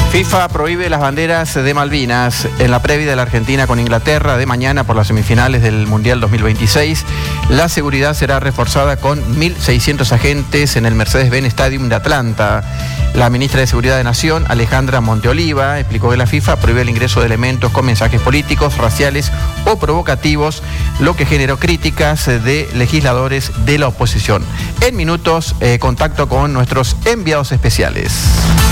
FIFA prohíbe las banderas de Malvinas en la previa de la Argentina con Inglaterra de mañana por las semifinales del Mundial 2026. La seguridad será reforzada con 1.600 agentes en el Mercedes-Benz Stadium de Atlanta. La ministra de Seguridad de Nación, Alejandra Monteoliva, explicó que la FIFA prohíbe el ingreso de elementos con mensajes políticos, raciales o provocativos, lo que generó críticas de legisladores de la oposición. En minutos, contacto con nuestros enviados especiales.